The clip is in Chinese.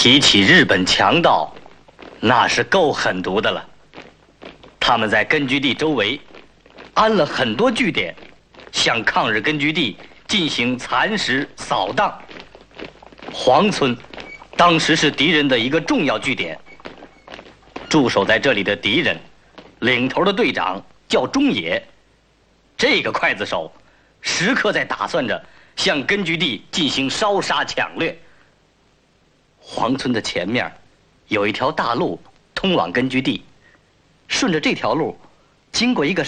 提起日本强盗，那是够狠毒的了。他们在根据地周围安了很多据点，向抗日根据地进行蚕食扫荡。黄村当时是敌人的一个重要据点，驻守在这里的敌人，领头的队长叫中野。这个刽子手时刻在打算着向根据地进行烧杀抢掠。黄村的前面有一条大路通往根据地，顺着这条路经过一个